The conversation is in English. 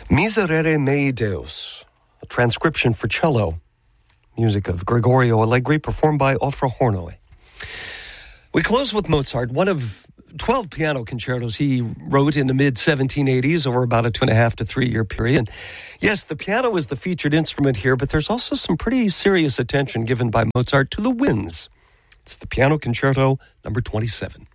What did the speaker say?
Miserere mei Deus, a transcription for cello, music of Gregorio Allegri, performed by Ofra Hornoy. We close with Mozart, one of 12 piano concertos he wrote in the mid-1780s over about a 2.5 to 3 year period. Yes, the piano is the featured instrument here, but there's also some pretty serious attention given by Mozart to the winds. It's the Piano Concerto number 27.